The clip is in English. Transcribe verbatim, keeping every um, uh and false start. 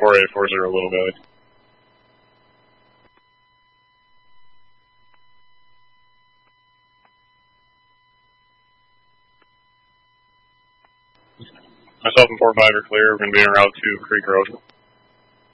four eight four zero Little Valley. Myself and four five are clear. We're going to be en route to Creek Road.